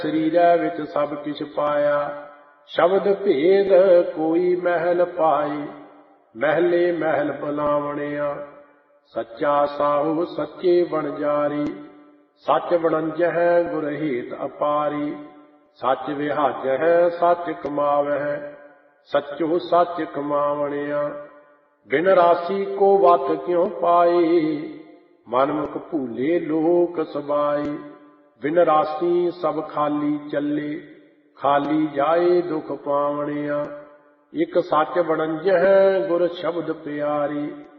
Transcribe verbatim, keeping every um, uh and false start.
ਸਰੀਰੈ ਵਿੱਚ ਸਭ ਕਿਛ ਪਾਇਆ। ਸ਼ਬਦ ਭੇਦ ਕੋਈ ਮਹਿਲ ਪਾਈ, ਮਹਿਲੇ ਮਹਿਲ ਬਲਾਵਣਿਆ। ਸੱਚਾ ਸਾਹੂ ਸੱਚੇ ਵਣਜਾਰੀ, ਸੱਚ ਵਣੰਜਹਿ ਗੁਰ ਹੇਤ ਅਪਾਰੀ। ਸੱਚ ਵਿਹਾਜਹਿ ਸੱਚ ਕਮਾਵਹਿ, ਸੱਚੋ ਸੱਚ ਕਮਾਵਣਿਆ। ਬਿਨ ਰਾਸੀ ਕੋ ਵਤ ਕਿਉ ਪਾਈ, ਮਨ ਮੁਖ ਭੂਲੇ ਲੋਕ ਸਬਾਈ। ਬਿਨ ਰਾਸੀ ਸਭ ਖਾਲੀ ਚੱਲੇ, ਖਾਲੀ ਜਾਏ ਦੁਖ ਪਾਵਣਿਆ। ਇਕ ਸੱਚ ਵਣੰਜਹਿ ਗੁਰ ਸ਼ਬਦ ਪਿਆਰੀ,